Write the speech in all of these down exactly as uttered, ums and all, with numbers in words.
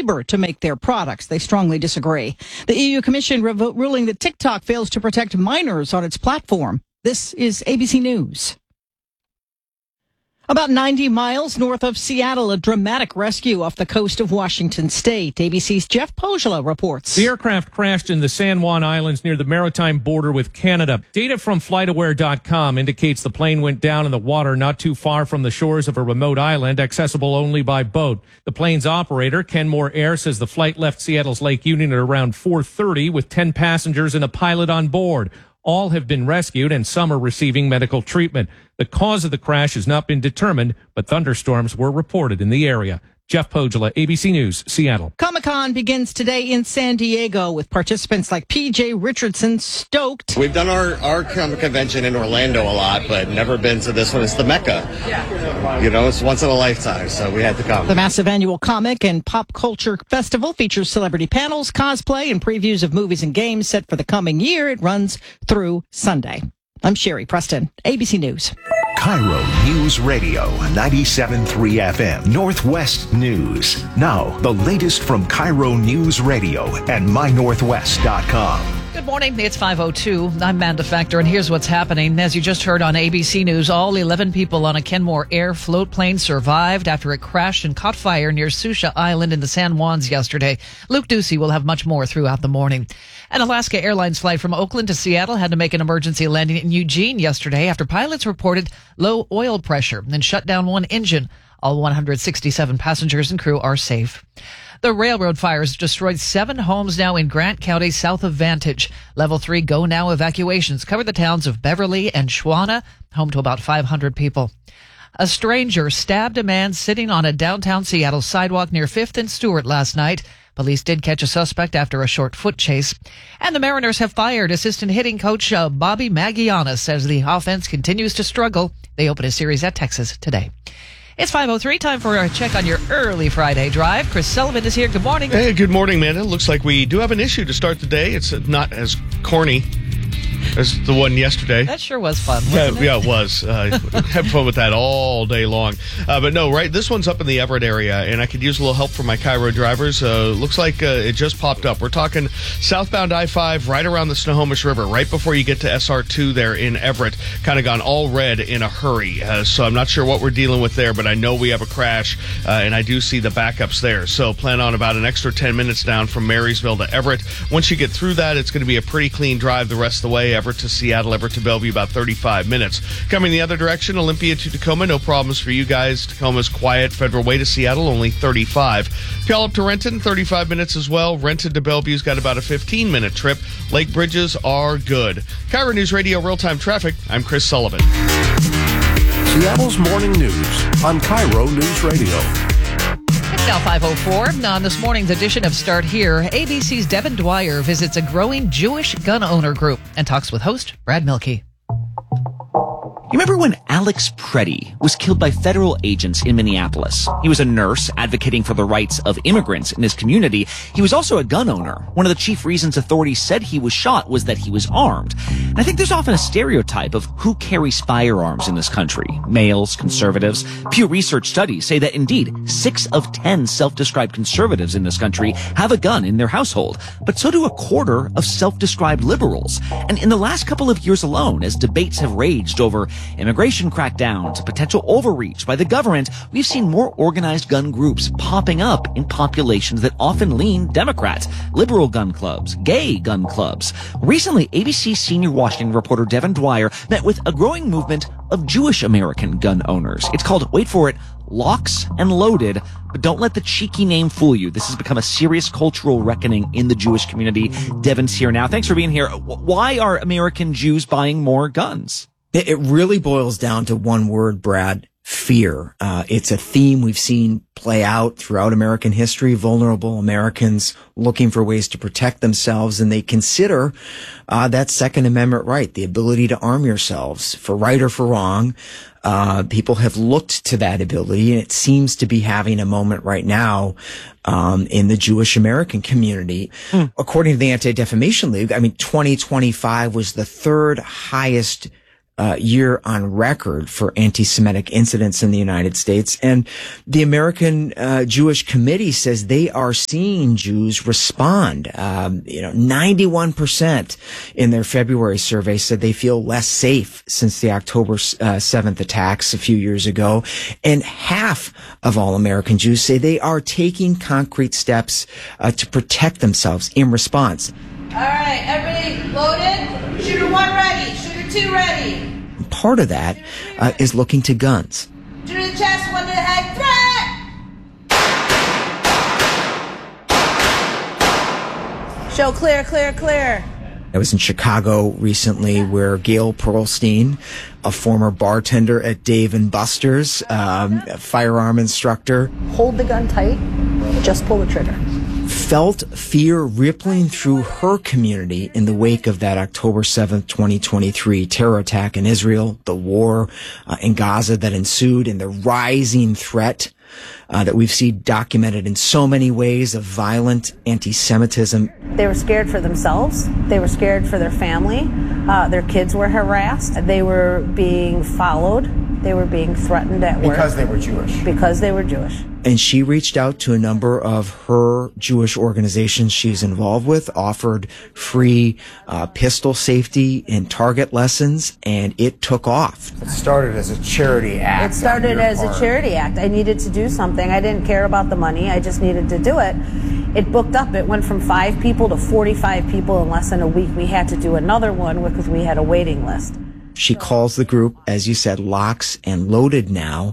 labor to make their products. They strongly disagree. The E U Commission revo- ruling that TikTok fails to protect minors on its platform. This is A B C News. About ninety miles north of Seattle, a dramatic rescue off the coast of Washington State. A B C's Jeff Pogela reports. The aircraft crashed in the San Juan Islands near the maritime border with Canada. Data from flight aware dot com indicates the plane went down in the water not too far from the shores of a remote island, accessible only by boat. The plane's operator, Kenmore Air, says the flight left Seattle's Lake Union at around four thirty with ten passengers and a pilot on board. All have been rescued and some are receiving medical treatment. The cause of the crash has not been determined, but thunderstorms were reported in the area. Jeff Pogela, A B C News, Seattle. Comic-Con begins today in San Diego with participants like P J Richardson stoked. We've done our, our comic convention in Orlando a lot, but never been to this one. It's the Mecca. You know, it's once in a lifetime, so we had to come. The massive annual comic and pop culture festival features celebrity panels, cosplay, and previews of movies and games set for the coming year. It runs through Sunday. I'm Sherry Preston, A B C News. Cairo News Radio, ninety-seven point three F M, Northwest News. Now, the latest from Cairo News Radio and my northwest dot com. Good morning. It's five oh two. I'm Amanda Factor, and here's what's happening. As you just heard on A B C News, all eleven people on a Kenmore Air float plane survived after it crashed and caught fire near Susha Island in the San Juans yesterday. Luke Ducey will have much more throughout the morning. An Alaska Airlines flight from Oakland to Seattle had to make an emergency landing in Eugene yesterday after pilots reported low oil pressure and shut down one engine. All one hundred sixty-seven passengers and crew are safe. The railroad fires destroyed seven homes now in Grant County south of Vantage. Level three Go Now evacuations cover the towns of Beverly and Schwana, home to about five hundred people. A stranger stabbed a man sitting on a downtown Seattle sidewalk near fifth and Stewart last night. Police did catch a suspect after a short foot chase. And the Mariners have fired assistant hitting coach uh, Bobby Magianis as the offense continues to struggle. They open a series at Texas today. It's five oh three, time for a check on your early Friday drive. Chris Sullivan is here. Good morning. Hey, good morning, man. It looks like we do have an issue to start the day. It's not as corny as the one yesterday. That sure was fun, Yeah, wasn't it? yeah, it was. Uh, had fun with that all day long. Uh, but no, right, this one's up in the Everett area, and I could use a little help from my Cairo drivers. Uh, looks like uh, it just popped up. We're talking southbound I five right around the Snohomish River, right before you get to S R two there in Everett. Kind of gone all red in a hurry. Uh, so I'm not sure what we're dealing with there, but I know we have a crash, uh, and I do see the backups there. So plan on about an extra ten minutes down from Marysville to Everett. Once you get through that, it's going to be a pretty clean drive the rest of the way. Everett to Seattle, Everett to Bellevue, about thirty-five minutes. Coming the other direction, Olympia to Tacoma, no problems for you guys. Tacoma's quiet. Federal Way to Seattle, only thirty-five. Puyallup to Renton, thirty-five minutes as well. Renton to Bellevue's got about a fifteen-minute trip. Lake bridges are good. Cairo News Radio real-time traffic. I'm Chris Sullivan. Seattle's morning news on Cairo News Radio. It's now five oh four. On this morning's edition of Start Here, A B C's Devin Dwyer visits a growing Jewish gun owner group and talks with host Brad Milkey. You remember when Alex Preddy was killed by federal agents in Minneapolis? He was a nurse advocating for the rights of immigrants in his community. He was also a gun owner. One of the chief reasons authorities said he was shot was that he was armed. And I think there's often a stereotype of who carries firearms in this country. Males, conservatives. Pew Research studies say that indeed six of ten self-described conservatives in this country have a gun in their household. But so do a quarter of self-described liberals. And in the last couple of years alone, as debates have raged over immigration crackdowns, potential overreach by the government, we've seen more organized gun groups popping up in populations that often lean Democrat. Liberal gun clubs, gay gun clubs. Recently, A B C senior Washington reporter Devin Dwyer met with a growing movement of Jewish American gun owners. It's called, wait for it, Locks and Loaded. But don't let the cheeky name fool you. This has become a serious cultural reckoning in the Jewish community. Devin's here now. Thanks for being here. Why are American Jews buying more guns? It really boils down to one word, Brad: fear. Uh, it's a theme we've seen play out throughout American history. Vulnerable Americans looking for ways to protect themselves, and they consider uh, that Second Amendment right, the ability to arm yourselves for right or for wrong. Uh, people have looked to that ability, and it seems to be having a moment right now um, in the Jewish American community. Hmm. According to the Anti-Defamation League, I mean, twenty twenty-five was the third highest uh, year on record for anti-Semitic incidents in the United States. And the American uh, Jewish Committee says they are seeing Jews respond. Um, you know, ninety-one percent in their February survey said they feel less safe since the October uh, seventh attacks a few years ago. And half of all American Jews say they are taking concrete steps uh, to protect themselves in response. All right, everybody loaded? Shooter one ready, shooter two ready. Part of that uh, is looking to guns. Two to the chest, one to the head, threat! Show clear, clear, clear. I was in Chicago recently where Gail Perlstein, a former bartender at Dave and Buster's, um, a firearm instructor. Hold the gun tight, just pull the trigger. Felt fear rippling through her community in the wake of that October seventh, twenty twenty-three terror attack in Israel, the war uh, in Gaza that ensued, and the rising threat uh, that we've seen documented in so many ways of violent anti-Semitism. They were scared for themselves. They were scared for their family. Uh, their kids were harassed. They were being followed. They were being threatened at work. Because they were Jewish. Because they were Jewish. And she reached out to a number of her Jewish organizations she's involved with, offered free uh, pistol safety and target lessons, and it took off. It started as a charity act. It started as part. a charity act. I needed to do something. I didn't care about the money. I just needed to do it. It booked up. It went from five people to forty-five people in less than a week. We had to do another one because we had a waiting list. She calls the group, as you said, Locks and Loaded now.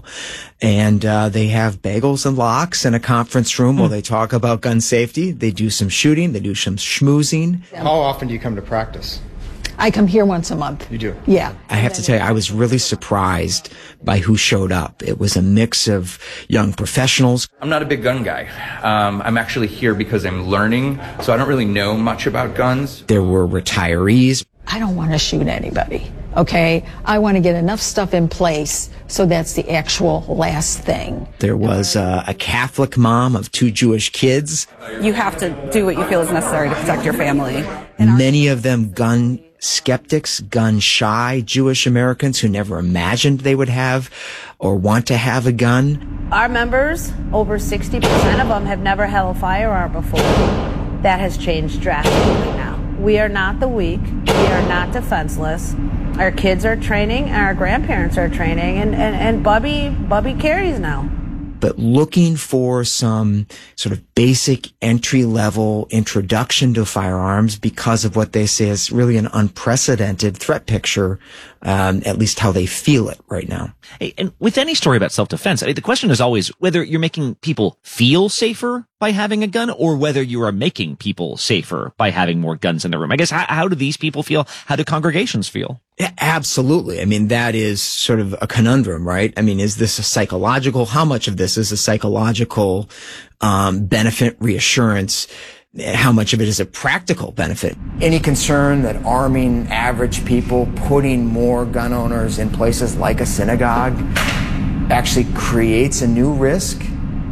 And uh, they have bagels and lox in a conference room where they talk about gun safety. They do some shooting. They do some schmoozing. How often do you come to practice? I come here once a month. You do? Yeah. I have to tell you, I was really surprised by who showed up. It was a mix of young professionals. I'm not a big gun guy. Um, I'm actually here because I'm learning, so I don't really know much about guns. There were retirees. I don't want to shoot anybody. Okay, I want to get enough stuff in place so that's the actual last thing. There was uh, a Catholic mom of two Jewish kids. You have to do what you feel is necessary to protect your family. Many of them gun skeptics, gun shy Jewish Americans who never imagined they would have or want to have a gun. Our members, over sixty percent of them have never held a firearm before. That has changed drastically now. We are not the weak. We are not defenseless. Our kids are training, and our grandparents are training, and, and, and Bubby, Bubby carries now. But looking for some sort of basic entry-level introduction to firearms because of what they say is really an unprecedented threat picture, um, at least how they feel it right now. Hey, and with any story about self-defense, I mean, the question is always whether you're making people feel safer by having a gun or whether you are making people safer by having more guns in the room. I guess, how, how do these people feel? How do congregations feel? Yeah, absolutely. I mean, that is sort of a conundrum, right? I mean, is this a psychological, how much of this is a psychological um, benefit, reassurance? How much of it is a practical benefit? Any concern that arming average people, putting more gun owners in places like a synagogue, actually creates a new risk?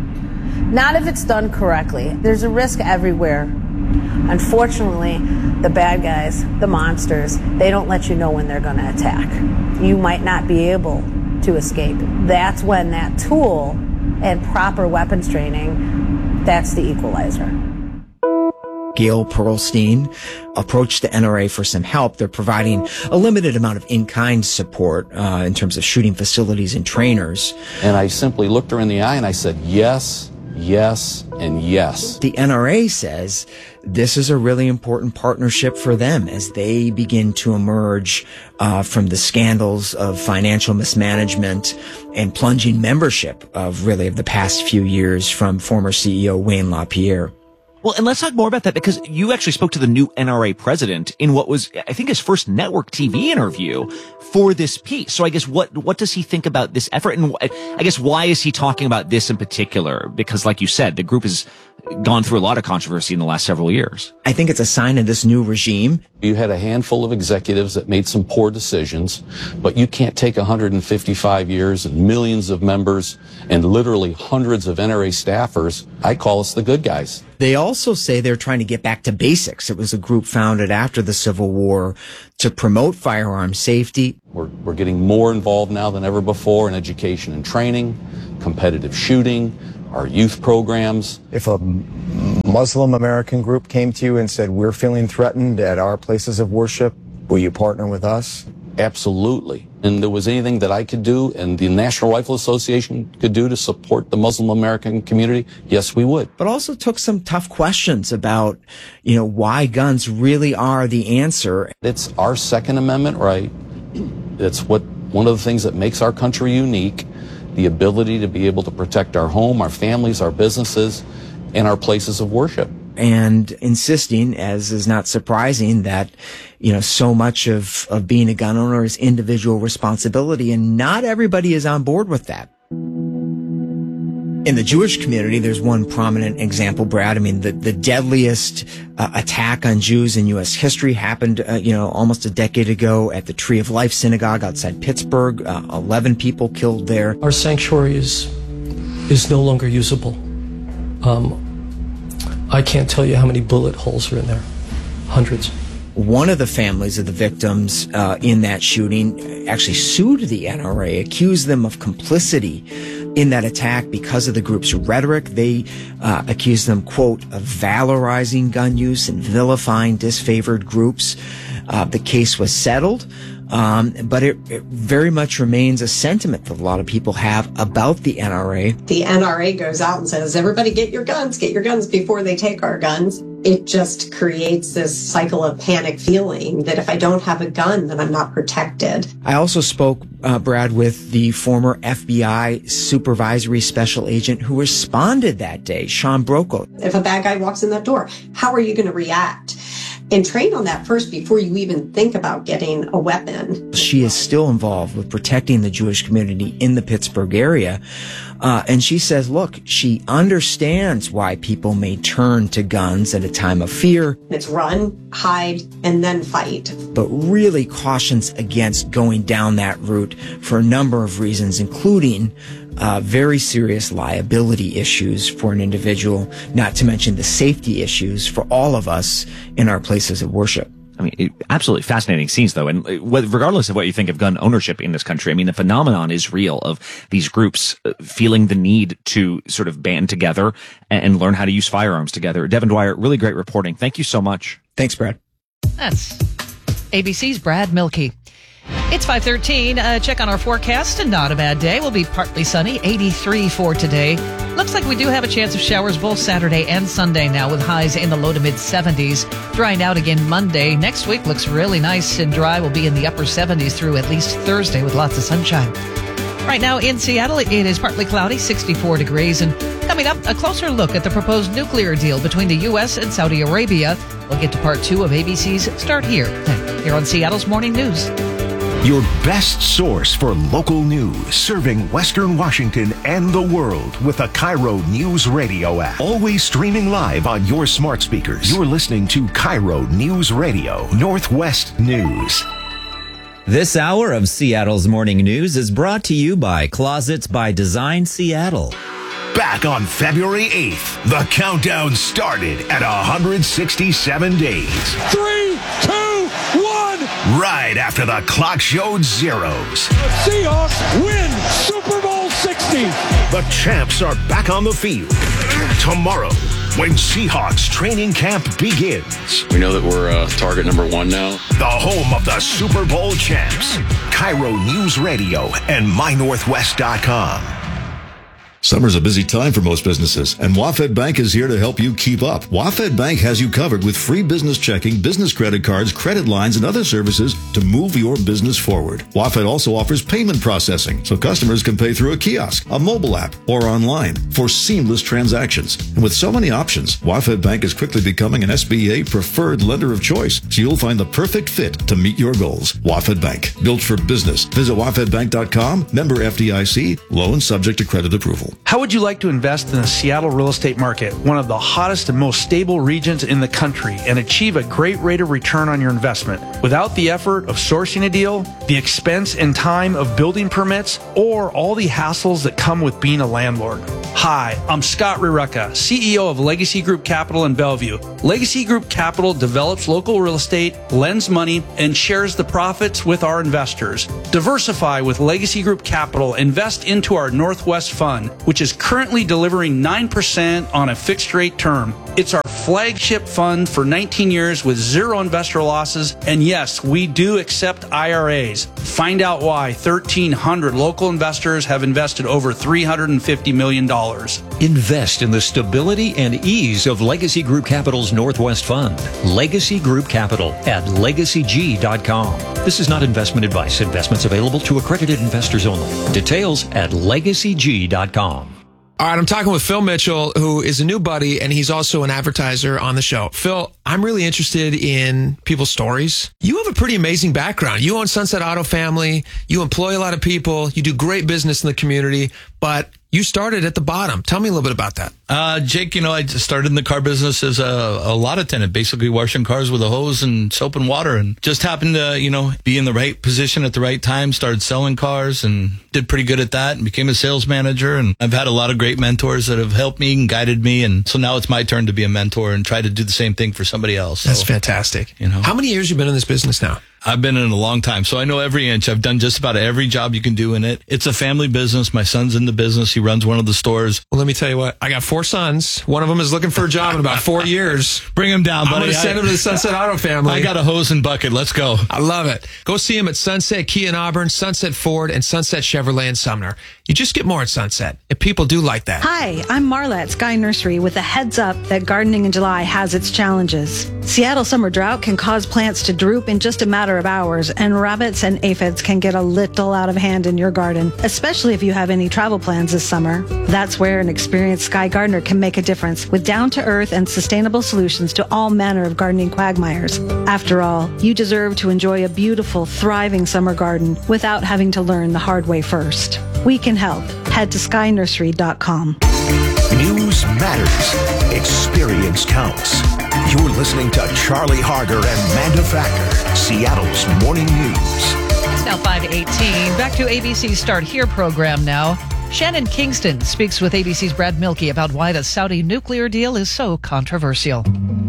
Not if it's done correctly. There's a risk everywhere. Unfortunately, the bad guys, the monsters, they don't let you know when they're going to attack. You might not be able to escape. That's when that tool and proper weapons training, that's the equalizer. Gail Perlstein approached the N R A for some help. They're providing a limited amount of in-kind support uh, in terms of shooting facilities and trainers. And I simply looked her in the eye and I said, yes, yes, and yes. The N R A says this is a really important partnership for them as they begin to emerge uh, from the scandals of financial mismanagement and plunging membership of really of the past few years from former C E O Wayne LaPierre. Well, and let's talk more about that because you actually spoke to the new N R A president in what was, I think, his first network T V interview for this piece. So I guess what, what does he think about this effort? And I guess why is he talking about this in particular? Because like you said, the group has gone through a lot of controversy in the last several years. I think it's a sign of this new regime. You had a handful of executives that made some poor decisions, but you can't take one hundred fifty-five years and millions of members and literally hundreds of N R A staffers. I call us the good guys. They also say they're trying to get back to basics. It was a group founded after the Civil War to promote firearm safety. We're, we're getting more involved now than ever before in education and training, competitive shooting, our youth programs. If a Muslim American group came to you and said, we're feeling threatened at our places of worship, will you partner with us? Absolutely. And there was anything that I could do and the National Rifle Association could do to support the Muslim American community, yes, we would. But also took some tough questions about, you know, why guns really are the answer. It's our Second Amendment right. It's what one of the things that makes our country unique, the ability to be able to protect our home, our families, our businesses, and our places of worship. And insisting, as is not surprising, that, you know, so much of, of being a gun owner is individual responsibility, and not everybody is on board with that. In the Jewish community, there's one prominent example, Brad. I mean, the, the deadliest uh, attack on Jews in U S history happened, uh, you know, almost a decade ago at the Tree of Life Synagogue outside Pittsburgh. Uh, eleven people killed there. Our sanctuary is, is no longer usable. Um, I can't tell you how many bullet holes are in there. Hundreds. One of the families of the victims uh, in that shooting actually sued the N R A, accused them of complicity in that attack because of the group's rhetoric. They uh, accused them, quote, of valorizing gun use and vilifying disfavored groups. Uh, the case was settled. Um, but it, it very much remains a sentiment that a lot of people have about the N R A. The N R A goes out and says, everybody get your guns, get your guns before they take our guns. It just creates this cycle of panic feeling that if I don't have a gun, then I'm not protected. I also spoke, uh, Brad, with the former F B I supervisory special agent who responded that day, Sean Brokaw. If a bad guy walks in that door, how are you going to react? And train on that first before you even think about getting a weapon. She is still involved with protecting the Jewish community in the Pittsburgh area. Uh, and she says, look, she understands why people may turn to guns at a time of fear. It's run, hide, and then fight. But really cautions against going down that route for a number of reasons, including uh, very serious liability issues for an individual, not to mention the safety issues for all of us in our places of worship. I mean, it, absolutely fascinating scenes, though. And regardless of what you think of gun ownership in this country, I mean, the phenomenon is real of these groups feeling the need to sort of band together and learn how to use firearms together. Devin Dwyer, really great reporting. Thank you so much. Thanks, Brad. That's A B C's Brad Milkey. It's five thirteen. Uh, check on our forecast, and not a bad day. We'll be partly sunny, eighty-three for today. Looks like we do have a chance of showers both Saturday and Sunday now, with highs in the low to mid seventies. Drying out again Monday. Next week looks really nice and dry. We'll be in the upper seventies through at least Thursday with lots of sunshine. Right now in Seattle, it is partly cloudy, sixty-four degrees. And coming up, a closer look at the proposed nuclear deal between the U S and Saudi Arabia. We'll get to part two of A B C's Start Here, here on Seattle's Morning News. Your best source for local news, serving Western Washington and the world with the Cairo News Radio app. Always streaming live on your smart speakers. You're listening to Cairo News Radio, Northwest News. This hour of Seattle's Morning News is brought to you by Closets by Design Seattle. Back on February eighth, the countdown started at one hundred sixty-seven days. Three, two, one. Right after the clock showed zeros. The Seahawks win Super Bowl sixty. The champs are back on the field tomorrow when Seahawks training camp begins. We know that we're uh, target number one now. The home of the Super Bowl champs. Cairo News Radio and my northwest dot com. Summer's a busy time for most businesses, and WaFd Bank is here to help you keep up. WaFd Bank has you covered with free business checking, business credit cards, credit lines, and other services to move your business forward. WaFd also offers payment processing, so customers can pay through a kiosk, a mobile app, or online for seamless transactions. And with so many options, WaFd Bank is quickly becoming an S B A preferred lender of choice, so you'll find the perfect fit to meet your goals. WaFd Bank, built for business. Visit wafd bank dot com, member F D I C, loan subject to credit approval. How would you like to invest in the Seattle real estate market, one of the hottest and most stable regions in the country, and achieve a great rate of return on your investment without the effort of sourcing a deal, the expense and time of building permits, or all the hassles that come with being a landlord? Hi, I'm Scott Rireka, C E O of Legacy Group Capital in Bellevue. Legacy Group Capital develops local real estate, lends money, and shares the profits with our investors. Diversify with Legacy Group Capital. Invest into our Northwest Fund, which is currently delivering nine percent on a fixed rate term. It's our flagship fund for nineteen years with zero investor losses. And yes, we do accept I R As. Find out why thirteen hundred local investors have invested over three hundred fifty million dollars. Invest in the stability and ease of Legacy Group Capital's Northwest Fund. Legacy Group Capital at legacy g dot com. This is not investment advice. Investments available to accredited investors only. Details at legacy g dot com. All right, I'm talking with Phil Mitchell, who is a new buddy, and he's also an advertiser on the show. Phil, I'm really interested in people's stories. You have a pretty amazing background. You own Sunset Auto Family. You employ a lot of people. You do great business in the community, but you started at the bottom. Tell me a little bit about that. Uh, Jake, you know, I started in the car business as a, a lot attendant, basically washing cars with a hose and soap and water, and just happened to, you know, be in the right position at the right time, started selling cars and did pretty good at that and became a sales manager. And I've had a lot of great mentors that have helped me and guided me. And so now it's my turn to be a mentor and try to do the same thing for somebody else. That's so, fantastic. You know, how many years have you been in this business now? I've been in it a long time, so I know every inch. I've done just about every job you can do in it. It's a family business. My son's in the business. He runs one of the stores. Well, let me tell you what. I got four sons. One of them is looking for a job in about four years. Bring him down, buddy. I'm going to send him to the Sunset Auto Family. I got a hose and bucket. Let's go. I love it. Go see him at Sunset Kia in Auburn, Sunset Ford, and Sunset Chevrolet in Sumner. You just get more at Sunset, and people do like that. Hi, I'm Marla at Sky Nursery with a heads up that gardening in July has its challenges. Seattle summer drought can cause plants to droop in just a matter of hours, and rabbits and aphids can get a little out of hand in your garden, especially if you have any travel plans this summer. That's where an experienced Sky Gardener can make a difference with down-to-earth and sustainable solutions to all manner of gardening quagmires. After all, you deserve to enjoy a beautiful, thriving summer garden without having to learn the hard way first. We can help. Head to sky nursery dot com. News matters. Experience counts. You're listening to Charlie Harder and Amanda Factor, Seattle's Morning News. It's now five eighteen. Back to A B C's Start Here program now. Shannon Kingston speaks with A B C's Brad Milkey about why the Saudi nuclear deal is so controversial.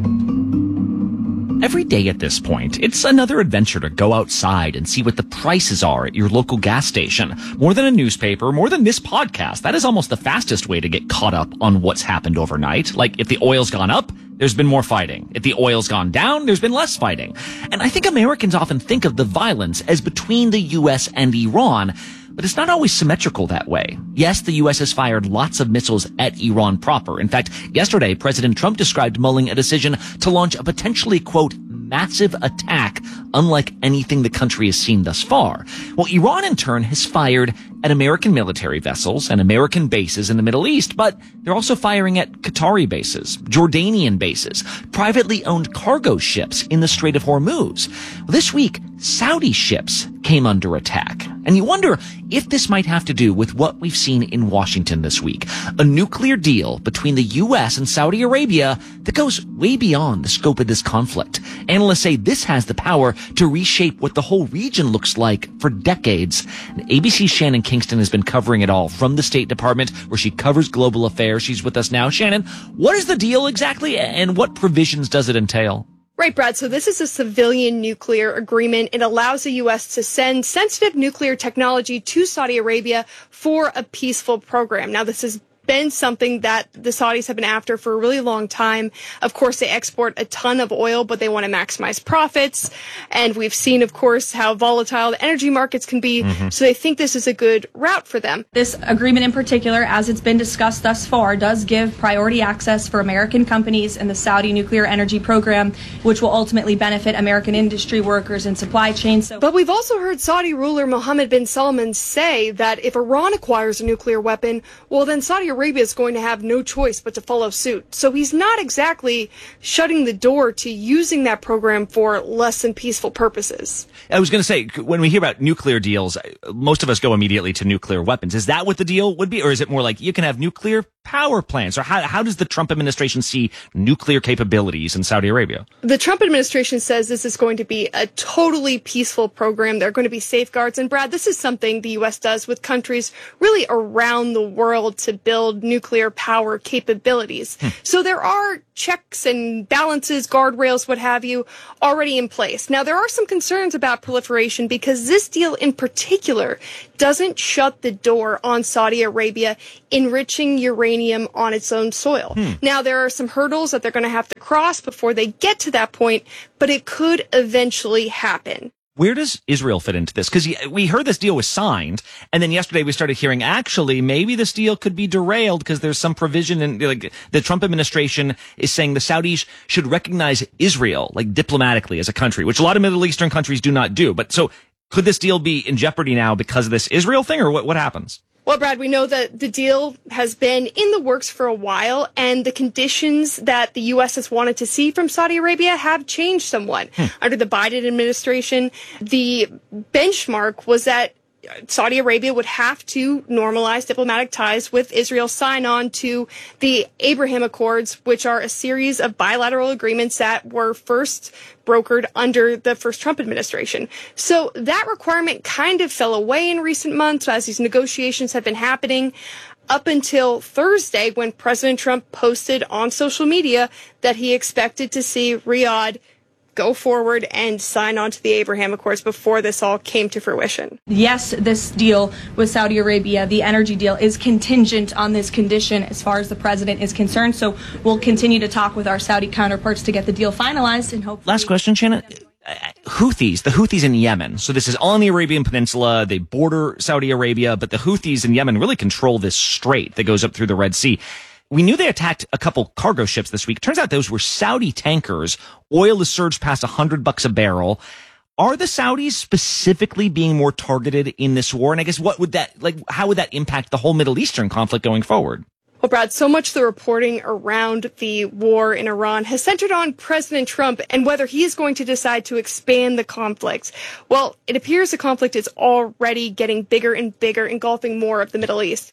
Every day at this point, it's another adventure to go outside and see what the prices are at your local gas station. More than a newspaper, more than this podcast, that is almost the fastest way to get caught up on what's happened overnight. Like, if the oil's gone up, there's been more fighting. If the oil's gone down, there's been less fighting. And I think Americans often think of the violence as between the U S and Iran, but it's not always symmetrical that way. Yes, the U S has fired lots of missiles at Iran proper. In fact, yesterday, President Trump described mulling a decision to launch a potentially, quote, massive attack unlike anything the country has seen thus far. Well, Iran, in turn, has fired at American military vessels and American bases in the Middle East, but they're also firing at Qatari bases, Jordanian bases, privately owned cargo ships in the Strait of Hormuz. This week, Saudi ships came under attack. And you wonder if this might have to do with what we've seen in Washington this week, a nuclear deal between the U S and Saudi Arabia that goes way beyond the scope of this conflict. Analysts say this has the power to reshape what the whole region looks like for decades. And A B C's Shannon Kingston has been covering it all from the State Department, where she covers global affairs. She's with us now. Shannon, what is the deal exactly, and what provisions does it entail? Right, Brad. So this is a civilian nuclear agreement. It allows the U S to send sensitive nuclear technology to Saudi Arabia for a peaceful program. Now, this is been something that the Saudis have been after for a really long time. Of course, they export a ton of oil, but they want to maximize profits. And we've seen, of course, how volatile the energy markets can be. Mm-hmm. So they think this is a good route for them. This agreement in particular, as it's been discussed thus far, does give priority access for American companies in the Saudi nuclear energy program, which will ultimately benefit American industry workers and supply chains. So- but we've also heard Saudi ruler Mohammed bin Salman say that if Iran acquires a nuclear weapon, well, then Saudi Arabia is going to have no choice but to follow suit. So he's not exactly shutting the door to using that program for less than peaceful purposes. I was going to say, when we hear about nuclear deals, most of us go immediately to nuclear weapons. Is that what the deal would be? Or is it more like you can have nuclear power plants? Or how, how does the Trump administration see nuclear capabilities in Saudi Arabia? The Trump administration says this is going to be a totally peaceful program. There are going to be safeguards. And Brad, this is something the U S does with countries really around the world to build build nuclear power capabilities. Hmm. So there are checks and balances, guardrails, what have you, already in place. Now, there are some concerns about proliferation because this deal in particular doesn't shut the door on Saudi Arabia enriching uranium on its own soil. Hmm. Now, there are some hurdles that they're going to have to cross before they get to that point, but it could eventually happen. Where does Israel fit into this? Because we heard this deal was signed, and then yesterday we started hearing, actually, maybe this deal could be derailed because there's some provision in, like, the Trump administration is saying the Saudis should recognize Israel, like, diplomatically as a country, which a lot of Middle Eastern countries do not do. But so could this deal be in jeopardy now because of this Israel thing, or what, what happens? Well, Brad, we know that the deal has been in the works for a while, and the conditions that the U S has wanted to see from Saudi Arabia have changed somewhat. Hmm. Under the Biden administration, the benchmark was that Saudi Arabia would have to normalize diplomatic ties with Israel, sign on to the Abraham Accords, which are a series of bilateral agreements that were first brokered under the first Trump administration. So that requirement kind of fell away in recent months as these negotiations have been happening, up until Thursday when President Trump posted on social media that he expected to see Riyadh go forward and sign on to the Abraham Accords before this all came to fruition. Yes, this deal with Saudi Arabia, the energy deal, is contingent on this condition as far as the president is concerned. So we'll continue to talk with our Saudi counterparts to get the deal finalized and hopefully... Last question, Shannon. Houthis, the Houthis in Yemen. So this is all on the Arabian Peninsula. They border Saudi Arabia, but the Houthis in Yemen really control this strait that goes up through the Red Sea. We knew they attacked a couple cargo ships this week. Turns out those were Saudi tankers. Oil has surged past a hundred bucks a barrel. Are the Saudis specifically being more targeted in this war? And I guess what would that, like, how would that impact the whole Middle Eastern conflict going forward? Well, Brad, so much of the reporting around the war in Iran has centered on President Trump and whether he is going to decide to expand the conflict. Well, it appears the conflict is already getting bigger and bigger, engulfing more of the Middle East.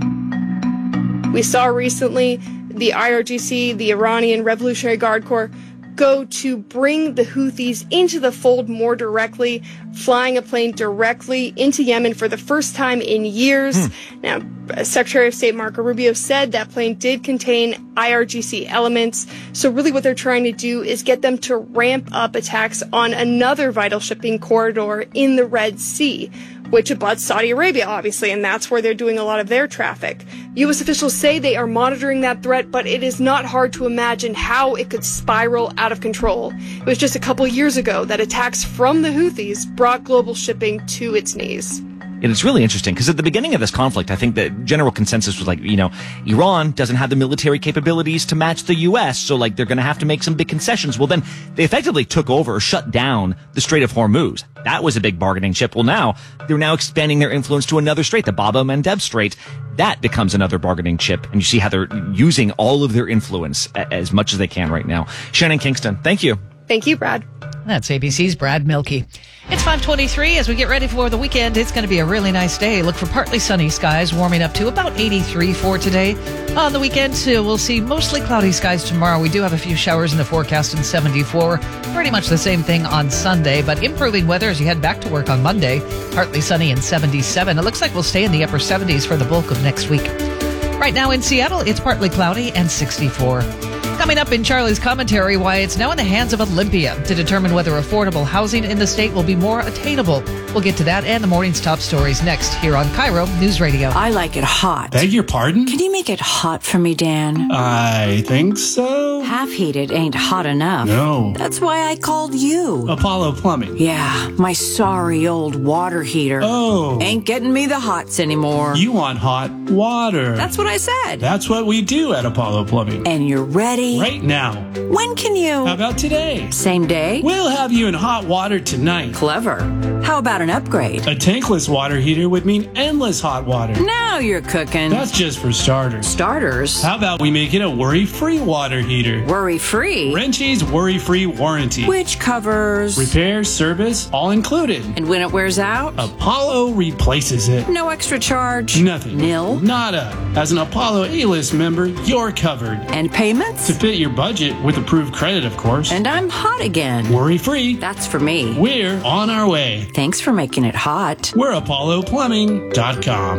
We saw recently the I R G C, the Iranian Revolutionary Guard Corps, go to bring the Houthis into the fold more directly, flying a plane directly into Yemen for the first time in years. Hmm. Now, Secretary of State Marco Rubio said that plane did contain I R G C elements. So really what they're trying to do is get them to ramp up attacks on another vital shipping corridor in the Red Sea, which abuts Saudi Arabia, obviously, and that's where they're doing a lot of their traffic. U S officials say they are monitoring that threat, but it is not hard to imagine how it could spiral out of control. It was just a couple years ago that attacks from the Houthis brought global shipping to its knees. And it's really interesting because at the beginning of this conflict, I think the general consensus was like, you know, Iran doesn't have the military capabilities to match the U S, so like they're going to have to make some big concessions. Well, then they effectively took over or shut down the Strait of Hormuz. That was a big bargaining chip. Well, now they're now expanding their influence to another strait, the Bab el-Mandeb Strait. That becomes another bargaining chip. And you see how they're using all of their influence as much as they can right now. Shannon Kingston, thank you. Thank you, Brad. That's A B C's Brad Milkey. It's five twenty-three as we get ready for the weekend. It's going to be a really nice day. Look for partly sunny skies warming up to about eighty-three for today. On the weekend, uh, we'll see mostly cloudy skies tomorrow. We do have a few showers in the forecast in seventy-four. Pretty much the same thing on Sunday, but improving weather as you head back to work on Monday. Partly sunny in seventy-seven. It looks like we'll stay in the upper seventies for the bulk of next week. Right now in Seattle, it's partly cloudy and sixty-four. Coming up in Charlie's commentary, why it's now in the hands of Olympia to determine whether affordable housing in the state will be more attainable. We'll get to that and the morning's top stories next here on Cairo News Radio. I like it hot. Beg your pardon? Can you make it hot for me, Dan? I think so. Half heated ain't hot enough. No. That's why I called you. Apollo Plumbing. Yeah, my sorry old water heater. Oh. Ain't getting me the hots anymore. You want hot water. That's what I said. That's what we do at Apollo Plumbing. And you're ready? Right now. When can you? How about today? Same day? We'll have you in hot water tonight. Clever. How about an upgrade? A tankless water heater would mean endless hot water. Now you're cooking. That's just for starters. Starters? How about we make it a worry-free water heater? Worry-free? Wrenchie's worry-free warranty. Which covers? Repair, service, all included. And when it wears out? Apollo replaces it. No extra charge? Nothing. Nil? Nada. As an Apollo A-list member, you're covered. And payments? To fit your budget with approved credit, of course. And I'm hot again. Worry-free. That's for me. We're on our way. Thanks for making it hot. We're Apollo Plumbing dot com.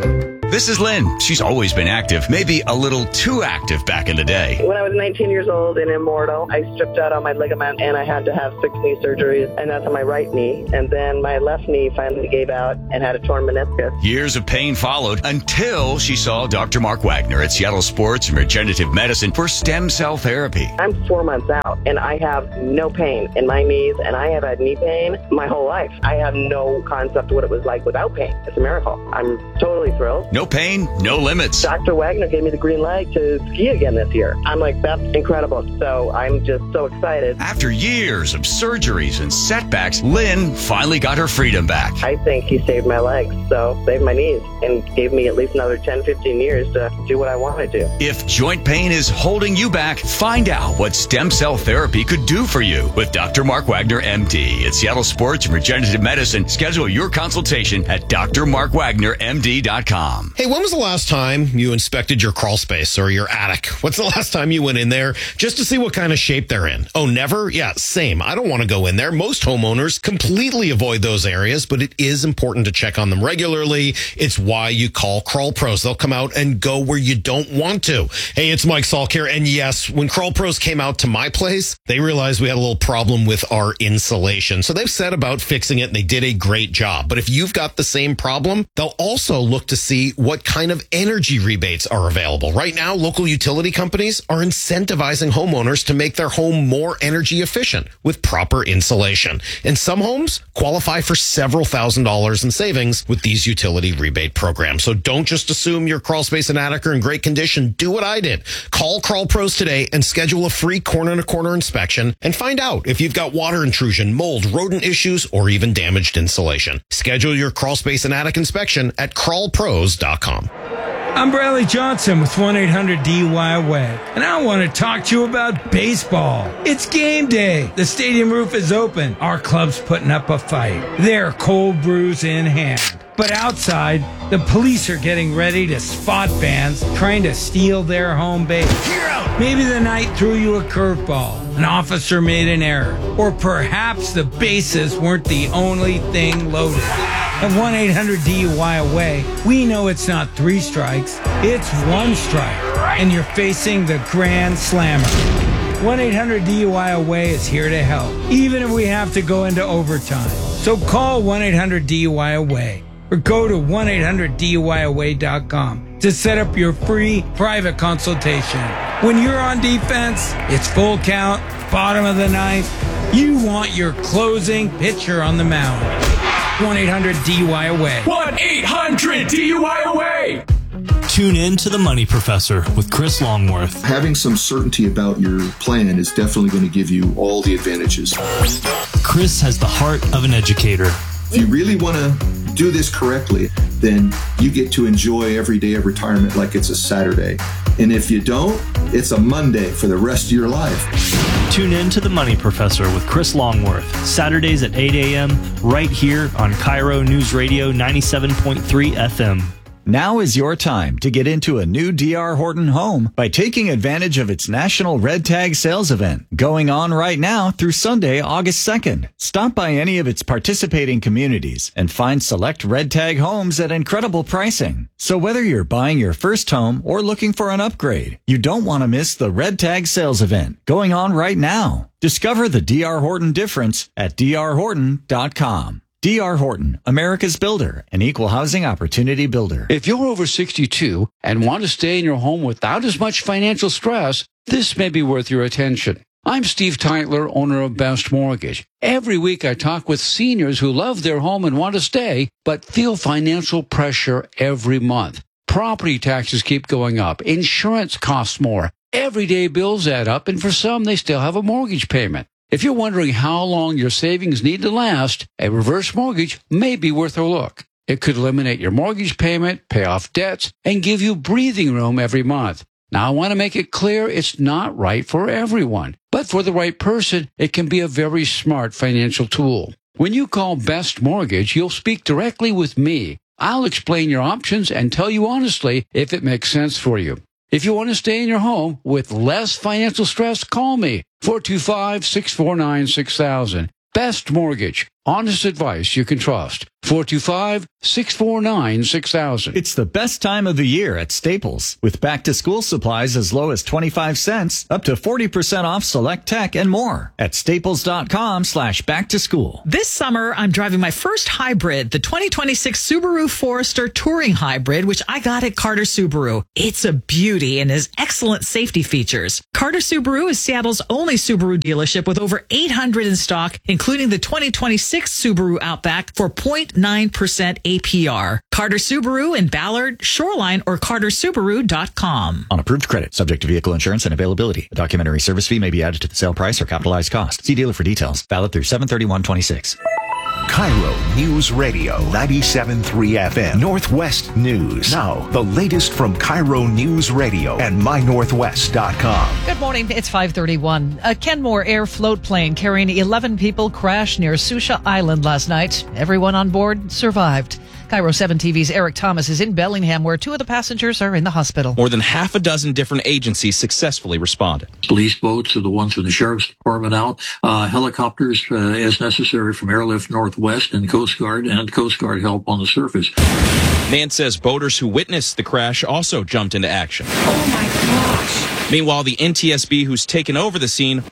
this is Lynn. She's always been active, maybe a little too active back in the day. When I was nineteen years old and immortal, I stripped out all my ligament and I had to have six knee surgeries, and that's on my right knee. And then my left knee finally gave out and had a torn meniscus. Years of pain followed until she saw Doctor Mark Wagner at Seattle Sports and Regenerative Medicine for stem cell therapy. I'm four months out and I have no pain in my knees, and I have had knee pain my whole life. I have no concept of what it was like without pain. It's a miracle. I'm totally thrilled. No pain, no limits. Doctor Wagner gave me the green light to ski again this year. I'm like, that's incredible. So I'm just so excited. After years of surgeries and setbacks, Lynn finally got her freedom back. I think he saved my legs, so saved my knees, and gave me at least another ten, fifteen years to do what I wanted to. If joint pain is holding you back, find out what stem cell therapy could do for you with Doctor Mark Wagner, M D at Seattle Sports and Regenerative Medicine. Schedule your consultation at D R Mark Wagner M D dot com. Hey, when was the last time you inspected your crawl space or your attic? What's the last time you went in there just to see what kind of shape they're in? Oh, never? Yeah, same. I don't want to go in there. Most homeowners completely avoid those areas, but it is important to check on them regularly. It's why you call Crawl Pros. They'll come out and go where you don't want to. Hey, it's Mike Salk here. And yes, when Crawl Pros came out to my place, they realized we had a little problem with our insulation. So they've set about fixing it, and they did a great job. But if you've got the same problem, they'll also look to see what kind of energy rebates are available. Right now, local utility companies are incentivizing homeowners to make their home more energy efficient with proper insulation. And some homes qualify for several thousand dollars in savings with these utility rebate programs. So don't just assume your crawl space and attic are in great condition. Do what I did. Call Crawl Pros today and schedule a free corner-to-corner inspection and find out if you've got water intrusion, mold, rodent issues, or even damaged insulation. Schedule your crawl space and attic inspection at crawl pros dot com. I'm Bradley Johnson with one eight hundred D U I Away, and I want to talk to you about baseball. It's game day. The stadium roof is open. Our club's putting up a fight. They're cold brews in hand. But outside, the police are getting ready to spot fans trying to steal their home base. Maybe the night threw you a curveball. An officer made an error. Or perhaps the bases weren't the only thing loaded. At one eight hundred D U I Away, we know it's not three strikes, it's one strike. And you're facing the Grand Slammer. one eight hundred D U I Away is here to help, even if we have to go into overtime. So call one eight hundred D U I Away. Or go to one eight hundred D U I away dot com to set up your free private consultation. When you're on defense, it's full count, bottom of the ninth. You want your closing pitcher on the mound. one eight hundred D U I Away. one eight hundred D U I Away. Tune in to The Money Professor with Chris Longworth. Having some certainty about your plan is definitely going to give you all the advantages. Chris has the heart of an educator. If you really want to do this correctly, then you get to enjoy every day of retirement like it's a Saturday. And if you don't, it's a Monday for the rest of your life. Tune in to The Money Professor with Chris Longworth, Saturdays at eight a.m. right here on Cairo News Radio ninety-seven point three F M. Now is your time to get into a new D R Horton home by taking advantage of its National Red Tag Sales Event going on right now through Sunday, August second. Stop by any of its participating communities and find select Red Tag homes at incredible pricing. So whether you're buying your first home or looking for an upgrade, you don't want to miss the Red Tag Sales Event going on right now. Discover the D R Horton difference at D R horton dot com. D R Horton, America's builder, an equal housing opportunity builder. If you're over sixty-two and want to stay in your home without as much financial stress, this may be worth your attention. I'm Steve Teitler, owner of Best Mortgage. Every week I talk with seniors who love their home and want to stay, but feel financial pressure every month. Property taxes keep going up. Insurance costs more. Everyday bills add up, and for some, they still have a mortgage payment. If you're wondering how long your savings need to last, a reverse mortgage may be worth a look. It could eliminate your mortgage payment, pay off debts, and give you breathing room every month. Now, I want to make it clear it's not right for everyone, but for the right person, it can be a very smart financial tool. When you call Best Mortgage, you'll speak directly with me. I'll explain your options and tell you honestly if it makes sense for you. If you want to stay in your home with less financial stress, call me, four two five, six four nine, six thousand. Best Mortgage, Honest advice you can trust. four two five, six four nine, six thousand. It's the best time of the year at Staples, with back-to-school supplies as low as twenty-five cents, up to forty percent off select tech and more at staples.com slash back to school. This summer, I'm driving my first hybrid, the twenty twenty-six Subaru Forester Touring Hybrid, which I got at Carter Subaru. It's a beauty and has excellent safety features. Carter Subaru is Seattle's only Subaru dealership with over eight hundred in stock, including the twenty twenty-six Subaru Outback for zero point nine percent A P R. Carter Subaru in Ballard, Shoreline, or carter subaru dot com. On approved credit, subject to vehicle insurance and availability. A documentary service fee may be added to the sale price or capitalized cost. See dealer for details. Valid through seven thirty-one twenty-six. Cairo News Radio, ninety-seven point three F M, Northwest News. Now, the latest from Cairo News Radio and my northwest dot com. Good morning. It's five thirty-one. A Kenmore Air float plane carrying eleven people crashed near Susha Island last night. Everyone on board survived. Cairo seven T V's Eric Thomas is in Bellingham, where two of the passengers are in the hospital. More than half a dozen different agencies successfully responded. Police boats are the ones from the Sheriff's Department out. Uh, helicopters, uh, as necessary, from Airlift Northwest and Coast Guard, and Coast Guard help on the surface. Man says boaters who witnessed the crash also jumped into action. Oh, my gosh. Meanwhile, the N T S B who's taken over the scene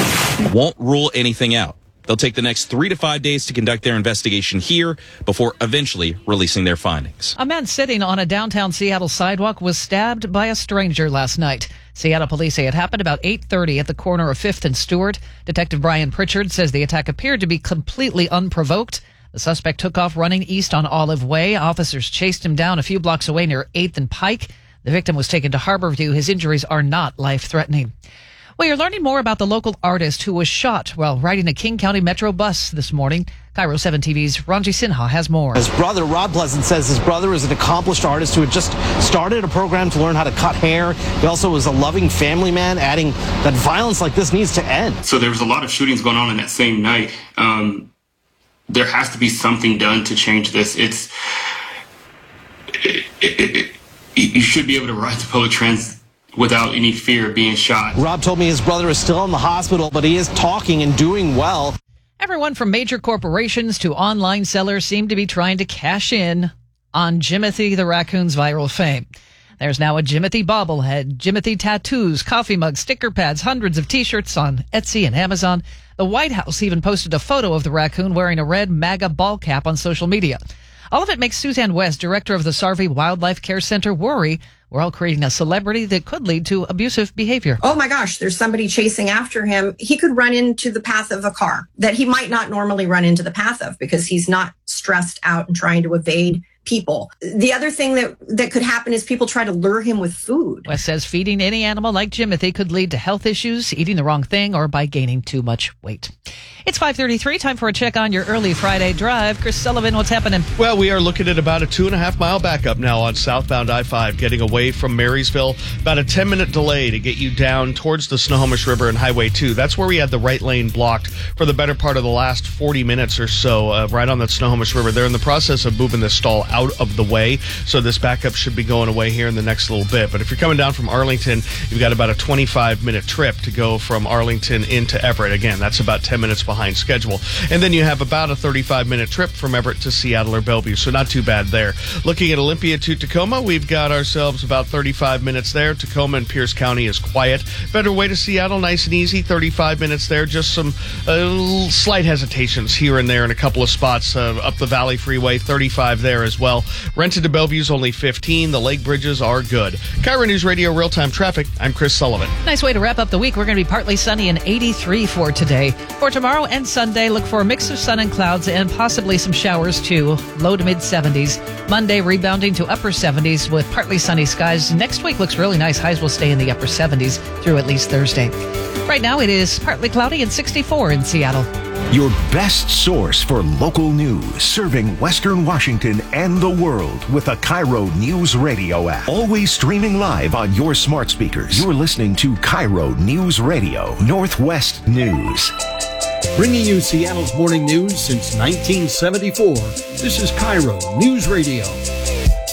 won't rule anything out. They'll take the next three to five days to conduct their investigation here before eventually releasing their findings. A man sitting on a downtown Seattle sidewalk was stabbed by a stranger last night. Seattle police say it happened about eight thirty at the corner of fifth and Stewart. Detective Brian Pritchard says the attack appeared to be completely unprovoked. The suspect took off running east on Olive Way. Officers chased him down a few blocks away near eighth and Pike. The victim was taken to Harborview. His injuries are not life-threatening. Well, you're learning more about the local artist who was shot while riding a King County Metro bus this morning. Cairo seven T V's Ranji Sinha has more. His brother, Rob Pleasant, says his brother is an accomplished artist who had just started a program to learn how to cut hair. He also was a loving family man, adding that violence like this needs to end. So there was a lot of shootings going on in that same night. Um, there has to be something done to change this. It's it, it, it, you should be able to ride the public transit without any fear of being shot. Rob told me his brother is still in the hospital, but he is talking and doing well. Everyone from major corporations to online sellers seem to be trying to cash in on Jimothy the raccoon's viral fame. There's now a Jimothy bobblehead, Jimothy tattoos, coffee mugs, sticker pads, hundreds of T-shirts on Etsy and Amazon. The White House even posted a photo of the raccoon wearing a red MAGA ball cap on social media. All of it makes Suzanne West, director of the Sarvey Wildlife Care Center, worry we're all creating a celebrity that could lead to abusive behavior. Oh my gosh, there's somebody chasing after him. He could run into the path of a car that he might not normally run into the path of because he's not stressed out and trying to evade people. The other thing that, that could happen is people try to lure him with food. West says feeding any animal like Jimothy could lead to health issues, eating the wrong thing, or by gaining too much weight. It's five thirty-three, time for a check on your early Friday drive. Chris Sullivan, what's happening? Well, we are looking at about a two and a half mile backup now on southbound I five, getting away from Marysville. About a ten minute delay to get you down towards the Snohomish River and Highway two. That's where we had the right lane blocked for the better part of the last forty minutes or so, uh, right on that Snohomish River. They're in the process of moving this stall out of the way, so this backup should be going away here in the next little bit. But if you're coming down from Arlington, you've got about a twenty-five minute trip to go from Arlington into Everett. Again, that's about ten minutes behind schedule. And then you have about a thirty-five minute trip from Everett to Seattle or Bellevue, so not too bad there. Looking at Olympia to Tacoma, we've got ourselves about thirty-five minutes there. Tacoma and Pierce County is quiet. Better way to Seattle, nice and easy, thirty-five minutes there. Just some uh, slight hesitations here and there in a couple of spots uh, up the Valley Freeway, thirty-five there as well. Rented to Bellevue's only fifteen. The lake bridges are good. Cairo News Radio real-time traffic. I'm Chris Sullivan. Nice way to wrap up the week. We're going to be partly sunny and eighty-three for today. For tomorrow and Sunday, look for a mix of sun and clouds and possibly some showers too. Low to mid seventies. Monday rebounding to upper seventies with partly sunny skies. Next week looks really nice. Highs will stay in the upper seventies through at least Thursday. Right now it is partly cloudy and sixty-four in Seattle. Your best source for local news, serving Western Washington and the world with a Cairo News Radio app. Always streaming live on your smart speakers. You're listening to Cairo News Radio, Northwest News. Bringing you Seattle's morning news since nineteen seventy-four, this is Cairo News Radio.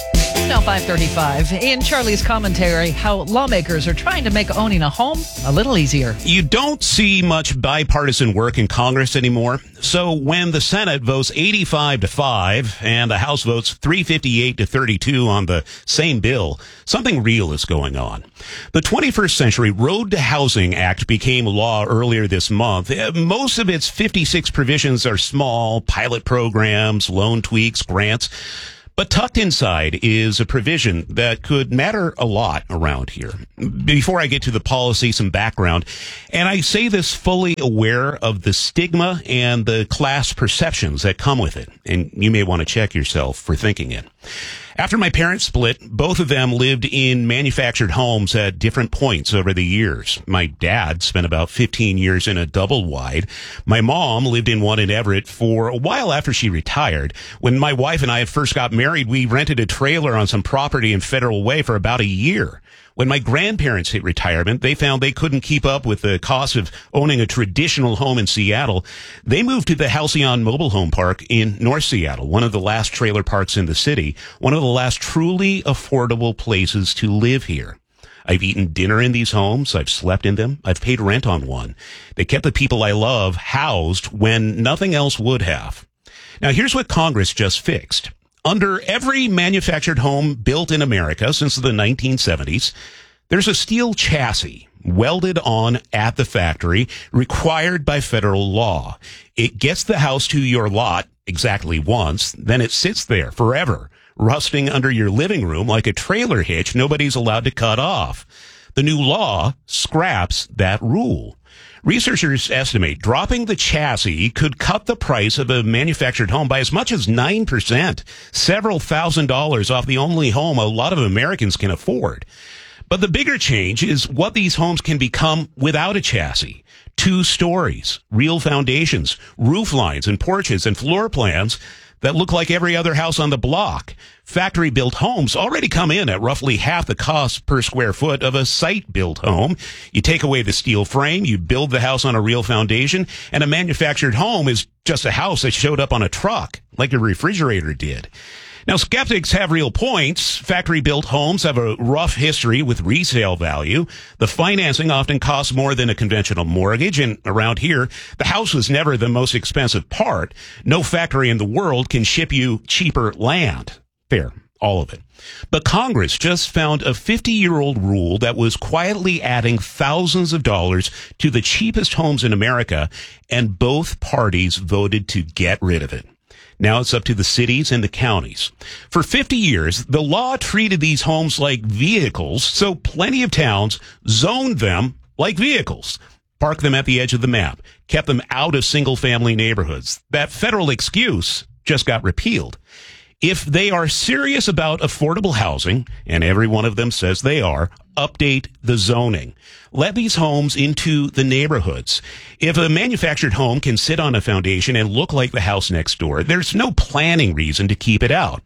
Now five thirty-five. In Charlie's commentary, how lawmakers are trying to make owning a home a little easier. You don't see much bipartisan work in Congress anymore. So when the Senate votes eighty-five to five and the House votes three fifty-eight to thirty-two on the same bill, something real is going on. The twenty-first Century Road to Housing Act became law earlier this month. Most of its fifty-six provisions are small pilot programs, loan tweaks, grants. But tucked inside is a provision that could matter a lot around here. Before I get to the policy, some background, and I say this fully aware of the stigma and the class perceptions that come with it, and you may want to check yourself for thinking it. After my parents split, both of them lived in manufactured homes at different points over the years. My dad spent about fifteen years in a double wide. My mom lived in one in Everett for a while after she retired. When my wife and I first got married, we rented a trailer on some property in Federal Way for about a year. When my grandparents hit retirement, they found they couldn't keep up with the cost of owning a traditional home in Seattle. They moved to the Halcyon Mobile Home Park in North Seattle, one of the last trailer parks in the city, one of the last truly affordable places to live here. I've eaten dinner in these homes. I've slept in them. I've paid rent on one. They kept the people I love housed when nothing else would have. Now, here's what Congress just fixed. Under every manufactured home built in America since the nineteen seventies, there's a steel chassis welded on at the factory required by federal law. It gets the house to your lot exactly once, then it sits there forever, rusting under your living room like a trailer hitch nobody's allowed to cut off. The new law scraps that rule. Researchers estimate dropping the chassis could cut the price of a manufactured home by as much as nine percent, several thousand dollars off the only home a lot of Americans can afford. But the bigger change is what these homes can become without a chassis. Two stories, real foundations, roof lines and porches and floor plans that look like every other house on the block. Factory-built homes already come in at roughly half the cost per square foot of a site-built home. You take away the steel frame, you build the house on a real foundation, and a manufactured home is just a house that showed up on a truck, like a refrigerator did. Now, skeptics have real points. Factory-built homes have a rough history with resale value. The financing often costs more than a conventional mortgage, and around here, the house was never the most expensive part. No factory in the world can ship you cheaper land. Fair, all of it. But Congress just found a fifty-year-old rule that was quietly adding thousands of dollars to the cheapest homes in America, and both parties voted to get rid of it. Now it's up to the cities and the counties. For fifty years, the law treated these homes like vehicles, so plenty of towns zoned them like vehicles, parked them at the edge of the map, kept them out of single-family neighborhoods. That federal excuse just got repealed. If they are serious about affordable housing, and every one of them says they are, update the zoning. Let these homes into the neighborhoods. If a manufactured home can sit on a foundation and look like the house next door, there's no planning reason to keep it out.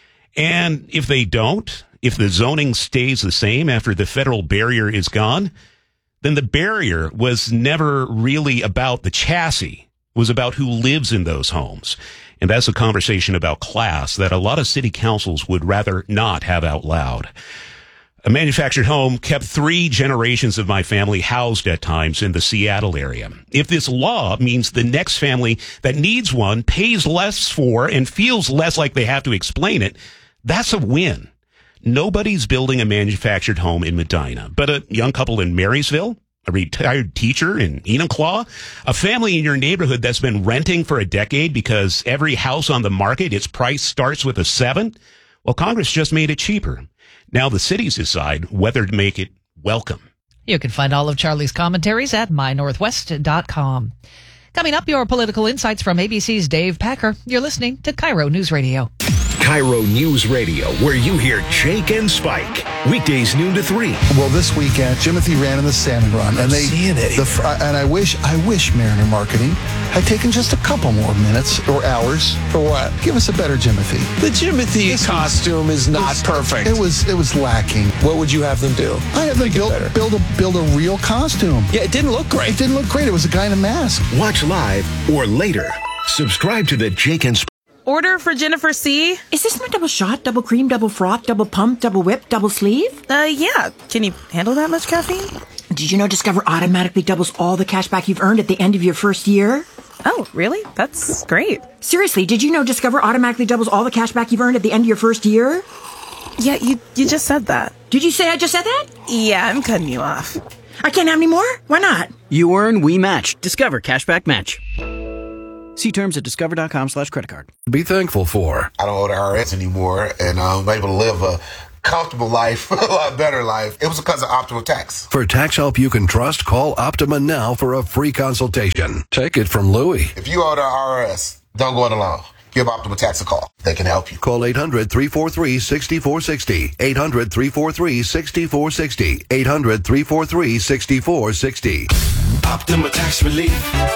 And if they don't, if the zoning stays the same after the federal barrier is gone, then the barrier was never really about the chassis. It was about who lives in those homes. And that's a conversation about class that a lot of city councils would rather not have out loud. A manufactured home kept three generations of my family housed at times in the Seattle area. If this law means the next family that needs one pays less for and feels less like they have to explain it, that's a win. Nobody's building a manufactured home in Medina, but a young couple in Marysville, a retired teacher in Enumclaw, a family in your neighborhood that's been renting for a decade because every house on the market, its price starts with a seven. Well, Congress just made it cheaper. Now the cities decide whether to make it welcome. You can find all of Charlie's commentaries at my northwest dot com. Coming up, your political insights from A B C's Dave Packer. You're listening to Cairo News Radio. Cairo News Radio, where you hear Jake and Spike. Weekdays noon to three. Well, this weekend, Jimothy ran in the salmon run, and they seeing it. The, and I wish, I wish Mariner Marketing had taken just a couple more minutes or hours. For what? Give us a better Jimothy. The Jimothy this costume was, is not was, perfect. It was, it was lacking. What would you have them do? I have them build, build a build a real costume. Yeah, it didn't look great. It didn't look great. It was a guy in a mask. Watch live or later. Subscribe to the Jake and Spike. order for Jennifer C. Is this my double shot, double cream, double froth, double pump, double whip, double sleeve? Uh, yeah. Can you handle that much caffeine? Did you know Discover automatically doubles all the cash back you've earned at the end of your first year? Oh, really? That's great. Seriously, did you know Discover automatically doubles all the cash back you've earned at the end of your first year? Yeah, you you just said that. Did you say I just said that? Yeah, I'm cutting you off. I can't have any more? Why not? You earn, we match. Discover Cashback Match. See terms at discover.com slash credit card. Be thankful for. I don't owe the I R S anymore, and I'm able to live a comfortable life, a lot better life. It was because of Optima Tax. For tax help you can trust, call Optima now for a free consultation. Take it from Louie. If you owe the I R S, don't go it alone. Give Optima Tax a call. They can help you. Call eight hundred, three four three, six four six zero. eight hundred, three four three, six four six zero. eight hundred, three four three, six four six zero. Optima Tax Relief.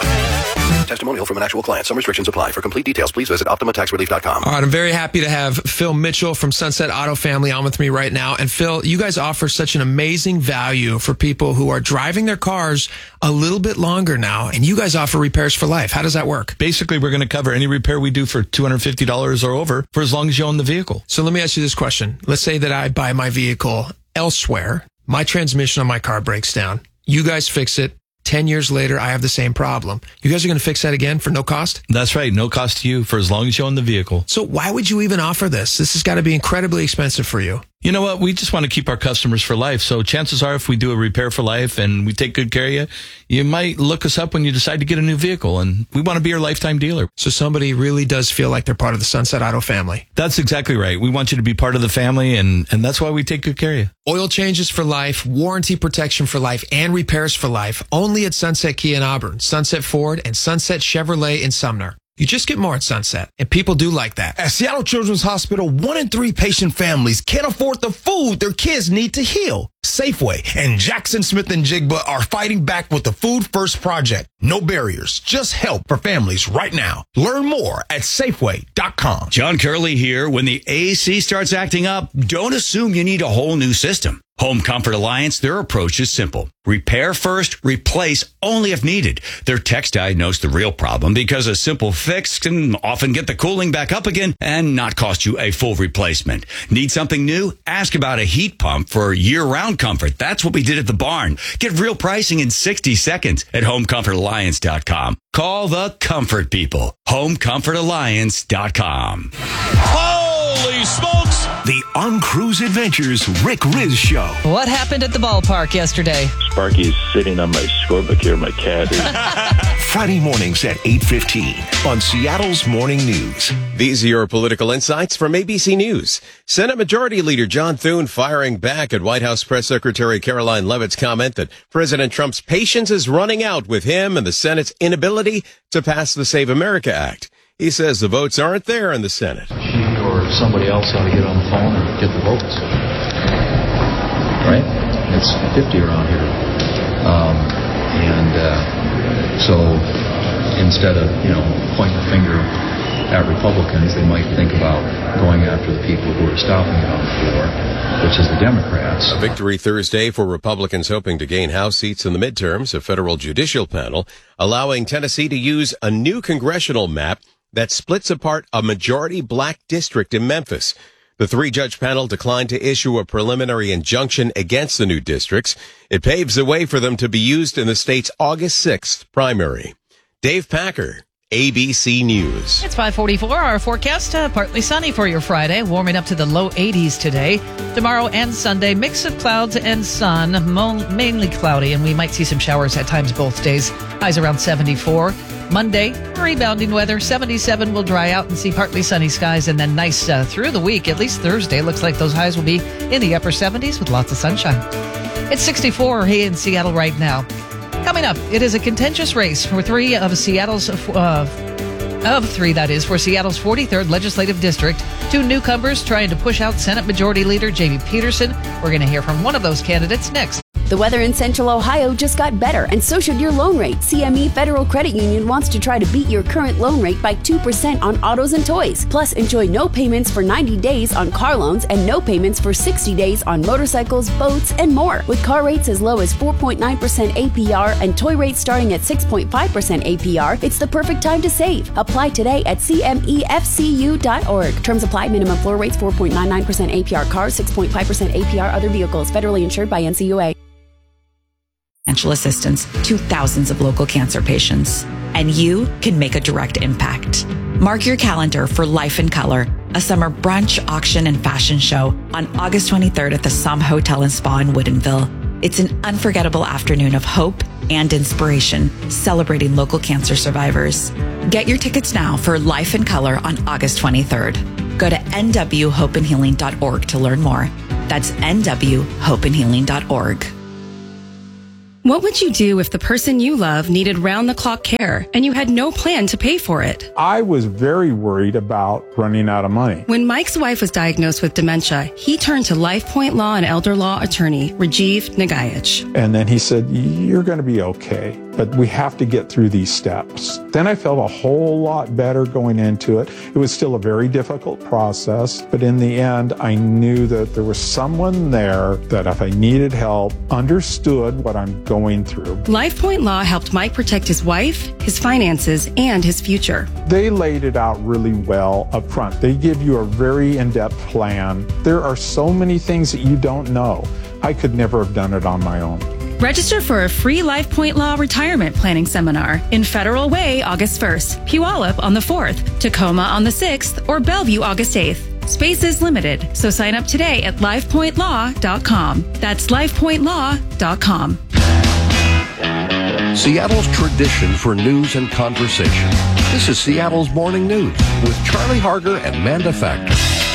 Testimonial from an actual client. Some restrictions apply. For complete details, please visit optima tax relief dot com. All right, I'm very happy to have Phil Mitchell from Sunset Auto Family on with me right now. And Phil, you guys offer such an amazing value for people who are driving their cars a little bit longer now. And you guys offer repairs for life. How does that work? Basically, we're going to cover any repair we do for two hundred fifty dollars or over for as long as you own the vehicle. So let me ask you this question. Let's say that I buy my vehicle elsewhere. My transmission on my car breaks down. You guys fix it. Ten years later, I have the same problem. You guys are going to fix that again for no cost? That's right. No cost to you for as long as you own the vehicle. So why would you even offer this? This has got to be incredibly expensive for you. You know what? We just want to keep our customers for life. So chances are if we do a repair for life and we take good care of you, you might look us up when you decide to get a new vehicle. And we want to be your lifetime dealer. So somebody really does feel like they're part of the Sunset Auto family. That's exactly right. We want you to be part of the family, and, and that's why we take good care of you. Oil changes for life, warranty protection for life, and repairs for life. Only at Sunset Kia in Auburn, Sunset Ford, and Sunset Chevrolet in Sumner. You just get more at Sunset, and people do like that. At Seattle Children's Hospital, one in three patient families can't afford the food their kids need to heal. Safeway and Jackson Smith and Jigba are fighting back with the Food First Project. No barriers, just help for families right now. Learn more at Safeway dot com. John Curley here. When the A C starts acting up, don't assume you need a whole new system. Home Comfort Alliance, their approach is simple. Repair first, replace only if needed. Their techs diagnose the real problem because a simple fix can often get the cooling back up again and not cost you a full replacement. Need something new? Ask about a heat pump for year-round comfort. That's what we did at the barn. Get real pricing in sixty seconds at home comfort alliance dot com. Call the comfort people. home comfort alliance dot com. Holy smokes! The On Cruise Adventures Rick Riz Show. What happened at the ballpark yesterday? Sparky's sitting on my scorebook here, my cat. Friday mornings at eight fifteen on Seattle's Morning News. These are your political insights from A B C News. Senate Majority Leader John Thune firing back at White House Press Secretary Caroline Leavitt's comment that President Trump's patience is running out with him and the Senate's inability to pass the Save America Act. He says the votes aren't there in the Senate. She or somebody else ought to get on the phone and get the votes. Right? It's fifty around here. Um, and uh, so instead of, you know, pointing the finger at Republicans, they might think about going after the people who are stopping it on the floor, which is the Democrats. A victory Thursday for Republicans hoping to gain House seats in the midterms. A federal judicial panel allowing Tennessee to use a new congressional map that splits apart a majority black district in Memphis. The three-judge panel declined to issue a preliminary injunction against the new districts. It paves the way for them to be used in the state's August sixth primary. Dave Packer, A B C News. It's five forty-four. Our forecast, uh, partly sunny for your Friday, warming up to the low eighties today. Tomorrow and Sunday, mix of clouds and sun, mo- mainly cloudy, and we might see some showers at times both days. Highs around seventy-four. Monday, rebounding weather, seventy-seven, will dry out and see partly sunny skies, and then nice uh, through the week. At least Thursday, looks like those highs will be in the upper seventies with lots of sunshine. It's sixty-four here in Seattle right now. Coming up, it is a contentious race for three of Seattle's, uh, of three that is, for Seattle's forty-third Legislative District. Two newcomers trying to push out Senate Majority Leader Jamie Peterson. We're going to hear from one of those candidates next. The weather in Central Ohio just got better, and so should your loan rate. C M E Federal Credit Union wants to try to beat your current loan rate by two percent on autos and toys. Plus, enjoy no payments for ninety days on car loans and no payments for sixty days on motorcycles, boats, and more. With car rates as low as four point nine percent A P R and toy rates starting at six point five percent A P R, it's the perfect time to save. Apply today at C M E F C U dot org. Terms apply. Minimum floor rates four point nine nine percent A P R cars, six point five percent A P R other vehicles. Federally insured by N C U A. Financial assistance to thousands of local cancer patients. And you can make a direct impact. Mark your calendar for Life in Color, a summer brunch, auction, and fashion show on August twenty-third at the Somme Hotel and Spa in Woodinville. It's an unforgettable afternoon of hope and inspiration, celebrating local cancer survivors. Get your tickets now for Life in Color on August twenty-third. Go to N W hope and healing dot org to learn more. That's N W hope and healing dot org. What would you do if the person you love needed round-the-clock care and you had no plan to pay for it? I was very worried about running out of money. When Mike's wife was diagnosed with dementia, he turned to LifePoint Law and elder law attorney Rajiv Nagayich. And then he said, you're going to be okay, but we have to get through these steps. Then I felt a whole lot better going into it. It was still a very difficult process, but in the end, I knew that there was someone there that if I needed help, understood what I'm going going through. LifePoint Law helped Mike protect his wife, his finances, and his future. They laid it out really well up front. They give you a very in-depth plan. There are so many things that you don't know. I could never have done it on my own. Register for a free LifePoint Law retirement planning seminar in Federal Way August first, Puyallup on the fourth, Tacoma on the sixth, or Bellevue August eighth. Space is limited, so sign up today at life point law dot com. That's life point law dot com. Seattle's tradition for news and conversation. This is Seattle's Morning News with Charlie Harger and Amanda Factor.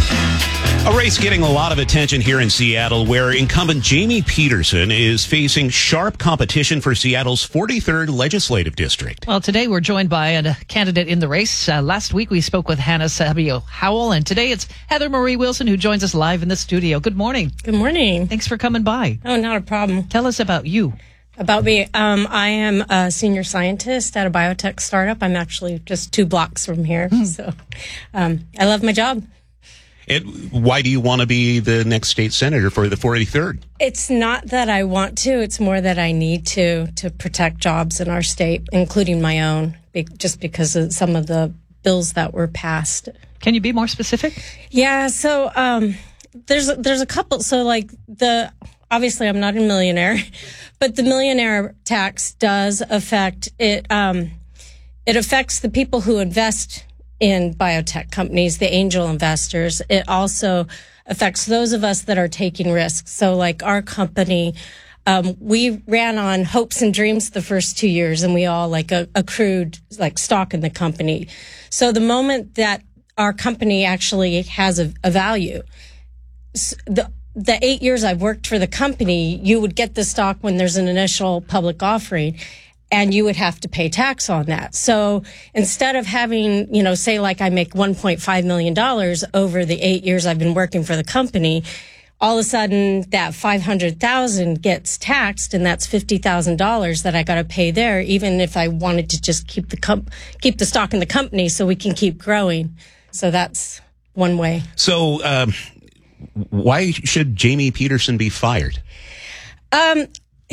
A race getting a lot of attention here in Seattle, where incumbent Jamie Peterson is facing sharp competition for Seattle's forty-third legislative district. Well, today we're joined by a candidate in the race. Uh, last week we spoke with Hannah Sabio Howell, and today it's Heather Marie Wilson who joins us live in the studio. Good morning. Good morning. Thanks for coming by. Oh, not a problem. Tell us about you. About me, um, I am a senior scientist at a biotech startup. I'm actually just two blocks from here, mm. so um, I love my job. It, why do you want to be the next state senator for the forty-third? It's not that I want to. It's more that I need to to protect jobs in our state, including my own, just because of some of the bills that were passed. Can you be more specific? Yeah, so um, there's there's a couple. So like the obviously I'm not a millionaire, but the millionaire tax does affect it. Um, it affects the people who invest in biotech companies, the angel investors. It also affects those of us that are taking risks. So like our company, um, we ran on hopes and dreams the first two years and we all like a, accrued like stock in the company. So the moment that our company actually has a, a value, the, the eight years I've worked for the company, you would get the stock when there's an initial public offering. And you would have to pay tax on that. So instead of having, you know, say like I make one point five million dollars over the eight years I've been working for the company, all of a sudden that five hundred thousand dollars gets taxed, and that's fifty thousand dollars that I got to pay there, even if I wanted to just keep the comp- keep the stock in the company so we can keep growing. So that's one way. So um, why should Jamie Peterson be fired? Um.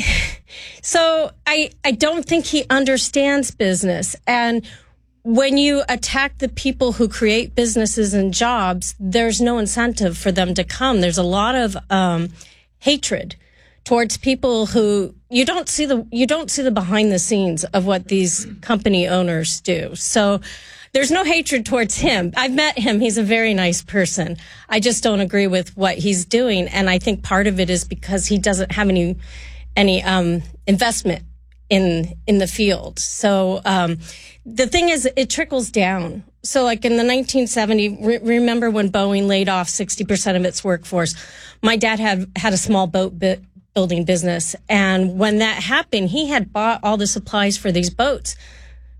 So I, I don't think he understands business. And when you attack the people who create businesses and jobs, there's no incentive for them to come. There's a lot of um, hatred towards people who you don't see the you don't see the behind the scenes of what these company owners do. So there's no hatred towards him. I've met him. He's a very nice person. I just don't agree with what he's doing. And I think part of it is because he doesn't have any any um investment in in the field. So um the thing is, it trickles down. So like in the nineteen seventies, re- remember when Boeing laid off sixty percent of its workforce? My dad had had a small boat bi- building business, and when that happened, he had bought all the supplies for these boats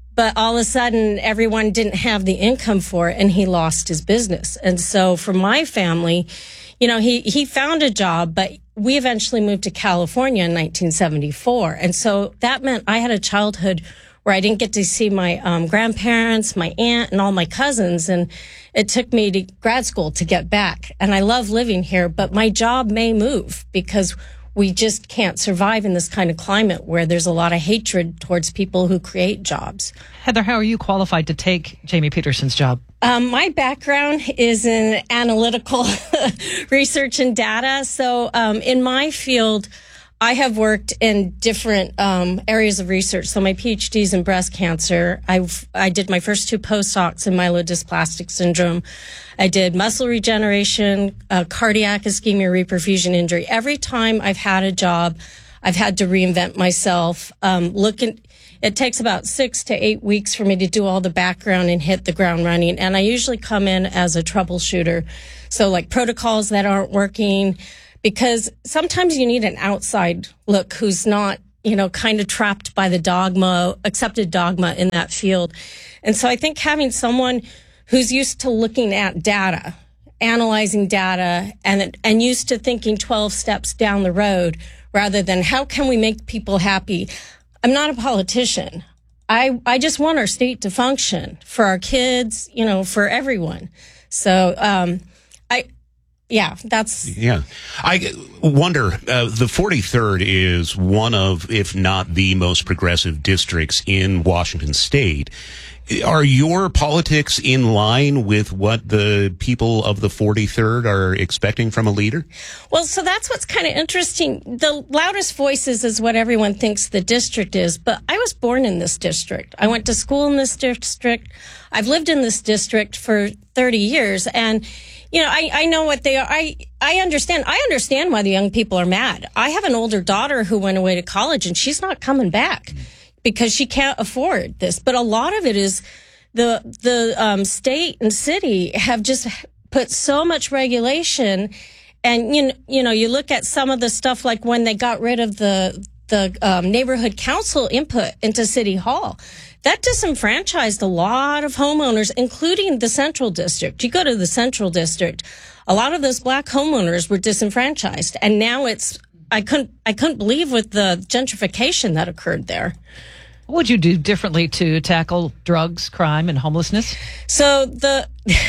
but all of a sudden everyone didn't have the income for it and he lost his business. And so for my family, you know, he, he found a job, but we eventually moved to California in nineteen seventy-four. And so that meant I had a childhood where I didn't get to see my um, grandparents, my aunt, and all my cousins. And it took me to grad school to get back. And I love living here, but my job may move because we just can't survive in this kind of climate where there's a lot of hatred towards people who create jobs. Heather, how are you qualified to take Jamie Peterson's job? Um, my background is in analytical research and data. So um, in my field, I have worked in different um, areas of research. So my PhD is in breast cancer. I've, I did my first two postdocs in myelodysplastic syndrome. I did muscle regeneration, uh, cardiac ischemia, reperfusion injury. Every time I've had a job, I've had to reinvent myself. Um, looking, it takes about six to eight weeks for me to do all the background and hit the ground running. And I usually come in as a troubleshooter. So like protocols that aren't working, because sometimes you need an outside look who's not, you know, kind of trapped by the dogma, accepted dogma in that field. And so I think having someone who's used to looking at data, analyzing data, and and used to thinking twelve steps down the road rather than how can we make people happy. I'm not a politician. I I just want our state to function for our kids, you know, for everyone. So um, I. Yeah, that's... Yeah. I wonder, uh, the forty-third is one of, if not the most progressive districts in Washington State. Are your politics in line with what the people of the forty-third are expecting from a leader? Well, so that's what's kind of interesting. The loudest voices is what everyone thinks the district is, but I was born in this district. I went to school in this district. I've lived in this district for thirty years, and you know, I, I know what they are. I, I understand. I understand why the young people are mad. I have an older daughter who went away to college and she's not coming back because she can't afford this. But a lot of it is the, the, um, state and city have just put so much regulation. And, you know, you know, you look at some of the stuff like when they got rid of the, the, um, neighborhood council input into City Hall. That disenfranchised a lot of homeowners, including the Central District. You go to the Central District, a lot of those black homeowners were disenfranchised. And now it's, I couldn't, I couldn't believe with the gentrification that occurred there. What would you do differently to tackle drugs, crime, and homelessness? So the,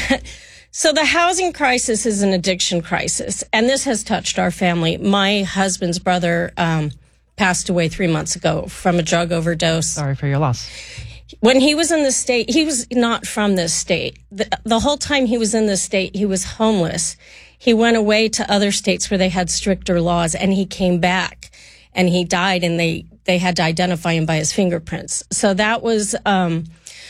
so the housing crisis is an addiction crisis. And this has touched our family. My husband's brother, um, passed away three months ago from a drug overdose. Sorry for your loss. When he was in the state, he was not from this state. The, the whole time he was in the state, he was homeless. He went away to other states where they had stricter laws, and he came back and he died, and they, they had to identify him by his fingerprints. So that was, um,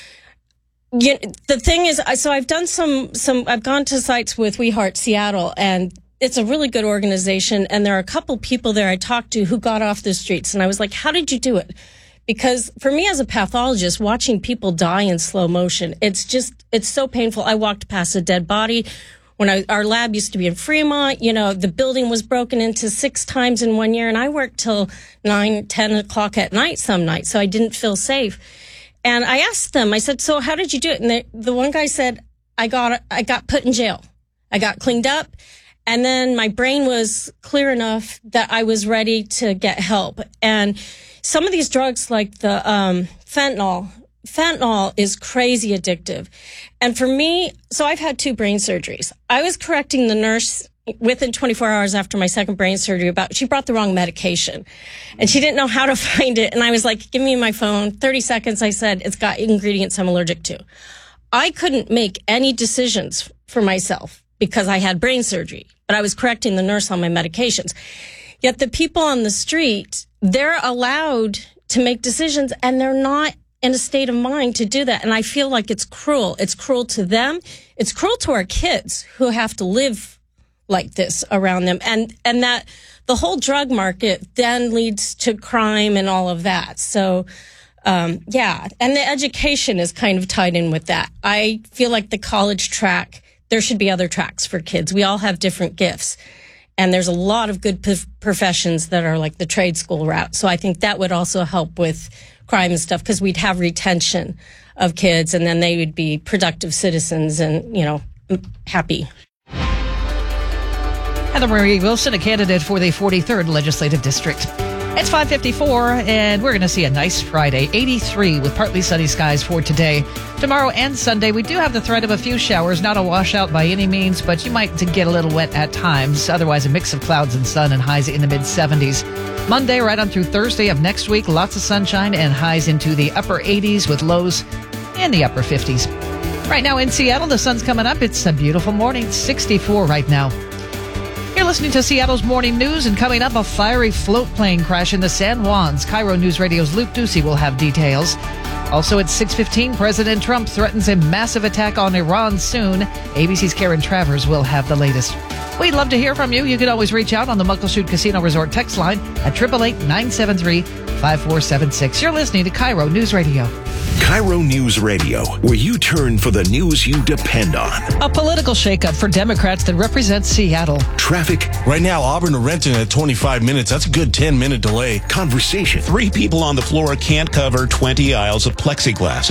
you know, the thing is, so I've done some, some, I've gone to sites with We Heart Seattle, and it's a really good organization, and there are a couple people there I talked to who got off the streets, and I was like, how did you do it? Because for me as a pathologist, watching people die in slow motion, it's just, it's so painful. I walked past a dead body. When I, our lab used to be in Fremont, you know, the building was broken into six times in one year, and I worked till nine, ten o'clock at night some nights, so I didn't feel safe. And I asked them, I said, so how did you do it? And the, the one guy said, I got, I got put in jail. I got cleaned up. And then my brain was clear enough that I was ready to get help. And some of these drugs like the um, fentanyl, fentanyl is crazy addictive. And for me, so I've had two brain surgeries. I was correcting the nurse within twenty-four hours after my second brain surgery about, she brought the wrong medication and she didn't know how to find it. And I was like, give me my phone. thirty seconds. I said, it's got ingredients I'm allergic to. I couldn't make any decisions for myself because I had brain surgery, but I was correcting the nurse on my medications. Yet the people on the street, they're allowed to make decisions and they're not in a state of mind to do that. And I feel like it's cruel. It's cruel to them. It's cruel to our kids who have to live like this around them. And, and that the whole drug market then leads to crime and all of that. So, um, yeah. And the education is kind of tied in with that. I feel like the college track, there should be other tracks for kids. We all have different gifts. And there's a lot of good p- professions that are like the trade school route. So I think that would also help with crime and stuff because we'd have retention of kids, and then they would be productive citizens and, you know, happy. Heather Marie Wilson, a candidate for the forty-third Legislative District. It's five fifty-four, and we're going to see a nice Friday, eighty-three with partly sunny skies for today. Tomorrow and Sunday, we do have the threat of a few showers, not a washout by any means, but you might get a little wet at times. Otherwise, a mix of clouds and sun and highs in the mid-seventies. Monday, right on through Thursday of next week, lots of sunshine and highs into the upper eighties with lows in the upper fifties. Right now in Seattle, the sun's coming up. It's a beautiful morning. It's sixty-four right now. You're listening to Seattle's Morning News, and coming up, a fiery float plane crash in the San Juans. Cairo News Radio's Luke Ducey will have details. Also at six fifteen, President Trump threatens a massive attack on Iran soon. A B C's Karen Travers will have the latest. We'd love to hear from you. You can always reach out on the Muckleshoot Casino Resort text line at eight eight eight, nine seven three, five four seven six. You're listening to Cairo News Radio. Cairo News Radio, where you turn for the news you depend on. A political shakeup for Democrats that represent Seattle. Traffic. Right now, Auburn to Renton at twenty-five minutes. That's a good ten minute delay. Conversation. Three people on the floor can't cover twenty aisles of plexiglass.